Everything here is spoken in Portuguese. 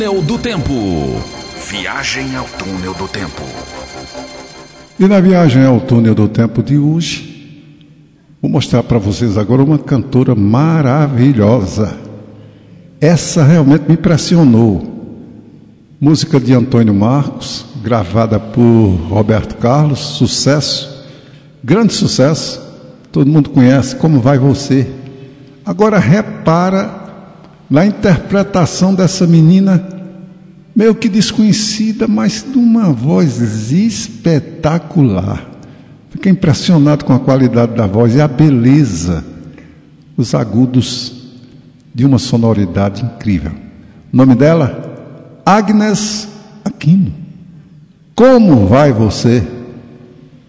Túnel do Tempo. Viagem ao Túnel do Tempo. E na viagem ao Túnel do Tempo de hoje, vou mostrar para vocês agora uma cantora maravilhosa. Essa realmente me impressionou. Música de Antônio Marcos, gravada por Roberto Carlos, sucesso, grande sucesso, todo mundo conhece, Como Vai Você. Agora repara na interpretação dessa menina, meio que desconhecida, mas de uma voz espetacular. Fiquei impressionado com a qualidade da voz e a beleza, os agudos de uma sonoridade incrível. O nome dela? Agnes Aquino. Como vai você?